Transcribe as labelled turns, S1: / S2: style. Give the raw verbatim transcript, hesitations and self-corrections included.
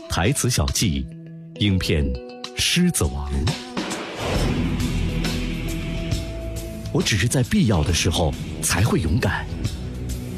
S1: 台词小记，影片《狮子王》。我只是在必要的时候才会勇敢，